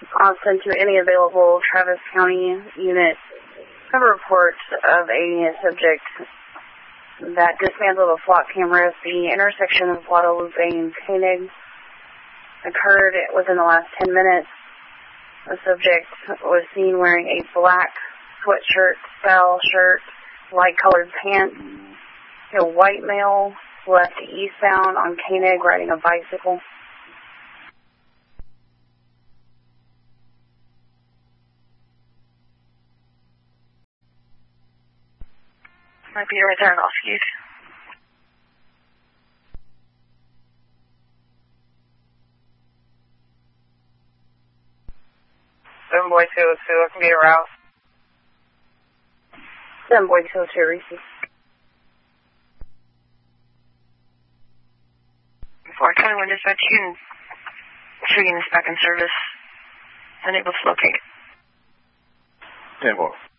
Austin to any available Travis County unit. Have a report of a subject that dismantled a flock camera at the intersection of Guadalupe and Koenig. Occurred within the last 10 minutes. The subject was seen wearing a black sweatshirt, style shirt, light-colored pants. A white male left eastbound on Koenig riding a bicycle. Might be right there in Osceola. 7 boy 202, I can get a route. 7 boy 202, receive. 421 dispatch, you can trigger this back in service. Unable to locate. 10-4.